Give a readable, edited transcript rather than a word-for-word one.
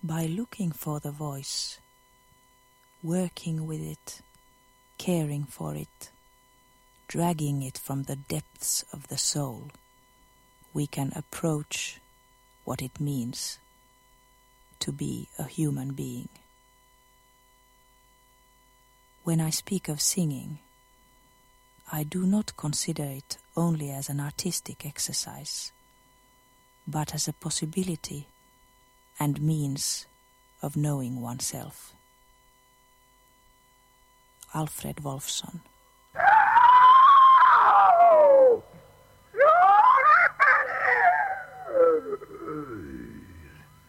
By looking for the voice, working with it, caring for it, dragging it from the depths of the soul, we can approach what it means to be a human being. When I speak of singing, I do not consider it only as an artistic exercise, but as a possibility and means of knowing oneself. Alfred Wolfson.